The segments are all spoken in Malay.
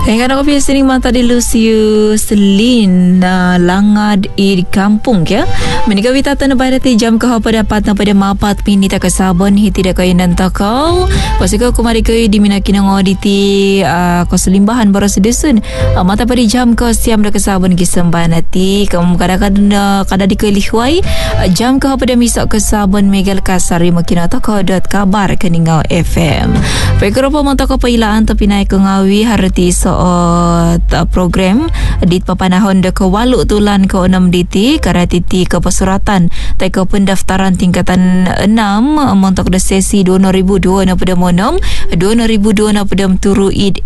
Dengan aku biasa ni mata di Lucius Lin langad di kampung ya. Menikah witata na barati jam ke apa dapat na pada mapat minit ke sabon hi tidak kaya nantakau. Pasika kumari kaya di minaki na ngoditi ko selimbahan baru sedesun. Mata pada jam ke siam dah ke sabon gisemban nanti kamu kadang-kadang kada dikelihwai jam ke apa dah misak ke sabon megal kasari makina kabar keningau FM. Pekoropo mata ko pailaan tapi naik ke ngawi harti program di papanahon de ke walu tulan ke 6 DT karatiti ke pesuratan tai ke pendaftaran tingkatan 6 montok de sesi 2002 na pada monom 2002 na pada turu id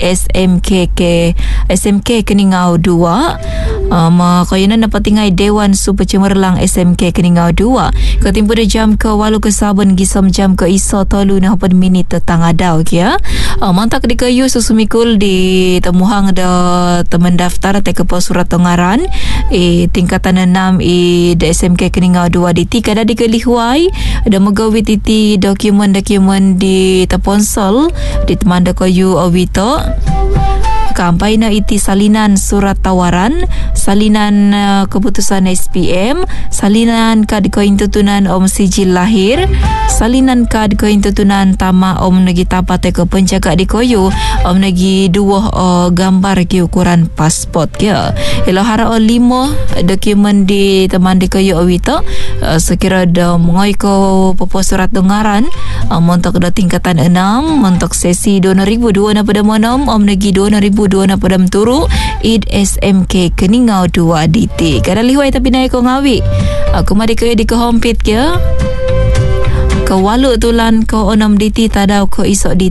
SMK keningau 2 kayana dapat tinggai Dewan Super Cemerlang SMK keningau 2 ketimpu de jam ke walu ke sabun gisam jam ke iso tolu na pada minit tetang adau kia mantak di kayu susumikul di temuhang da teman daftar te ke surat tengaran tingkatan 6 de SMK keningau 2 di tika da dikelihwai ada megawi titi dokumen di teponsol di teman da kayu awito kampai na iti salinan surat tawaran, salinan keputusan SPM, salinan kad koin tutunan om sijil lahir, salinan kad koin tutunan tama om nagi tapat ke penjaga di koyo, om nagi dua gambar ki ukuran pasport ya. Elo hara 5 dokumen di teman di koyo awito sekira da mengoi ko popo surat dengaran montok da tingkatan 6 montok sesi 2002 na pada monom om nagi 2002 na padam turu id SMK keningau 2 DT kada lihwai tapi naik ko ngawi aku mari ke di ke hompit ke walu tulan ko 6 DT tadau ko isok di